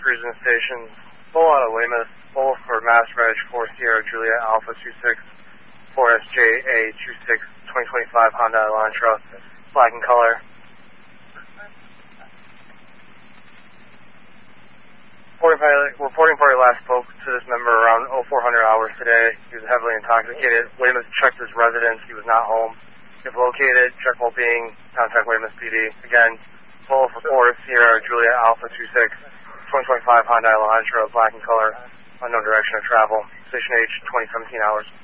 cruising stations. Full out of Weymouth, full for Mass Reg 4 Sierra Juliet Alpha 26 4SJA 26 2025 Honda Elantra, black in color. Reporting party last spoke to this member around 0400 hours today. He was heavily intoxicated. Weymouth checked his residence. He was not home. If located, check well being, contact Weymouth PD. Again, full for 4 Sierra Juliet Alpha 26 2025 Honda Elantra, black in color, unknown direction of travel. Station H, 2017 hours.